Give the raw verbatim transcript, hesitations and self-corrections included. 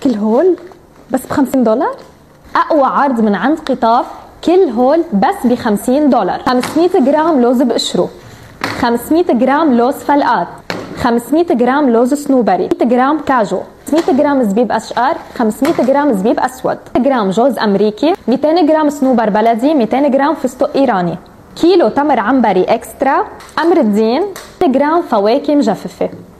كل هول بس بخمسين دولار؟ أقوى عرض من عند قطاف، كل هول بس بخمسين دولار. خمسمية جرام لوز بقشره، خمسمية جرام لوز فلقات، خمسمية جرام لوز صنوبري، مية جرام كاجو، خمسمية جرام زبيب أشقر، خمسمية جرام زبيب أسود، جرام جوز أمريكي، ميتين جرام صنوبر بلدي، ميتين جرام فستق إيراني، كيلو تمر عنبري إكسترا، أمر الدين، جرام فواكه مجففة.